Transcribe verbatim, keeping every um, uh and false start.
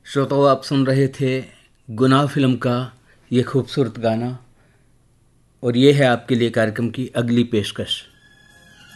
श्रोताओं, आप सुन रहे थे गुनाह फिल्म का ये खूबसूरत गाना, और ये है आपके लिए कार्यक्रम की अगली पेशकश।